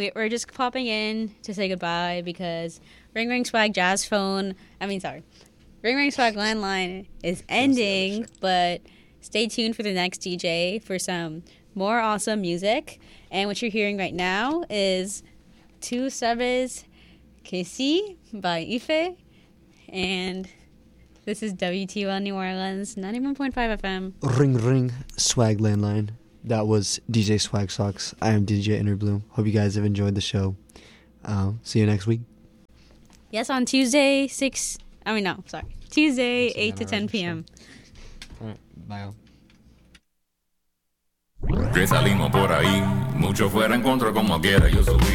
we're just popping in to say goodbye because Ring Ring Swag Jazz Phone. Ring Ring Swag Landline is ending, but stay tuned for the next DJ for some more awesome music. And what you're hearing right now is Tu Sabes Que Si by Ife. And this is WTL New Orleans, 91.5 FM. Ring Ring Swag Landline. That was DJ Swag Socks. I am DJ Interbloom. Hope you guys have enjoyed the show. See you next week. Yes, on Tuesday, Tuesday, 8 to 10 p.m. All right, bye. Que salimos por ahí, mucho fuera encuentro como quiera, yo subí.